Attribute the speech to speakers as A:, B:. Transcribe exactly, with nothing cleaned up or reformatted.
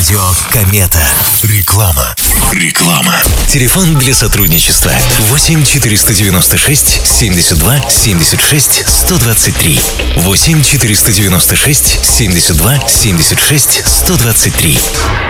A: Радио Комета. Реклама. Реклама. Телефон для сотрудничества восемь четыреста девяносто шесть семьдесят два семьдесят шесть сто двадцать три. восемь четыреста девяносто шесть семьдесят два семьдесят шесть сто двадцать три.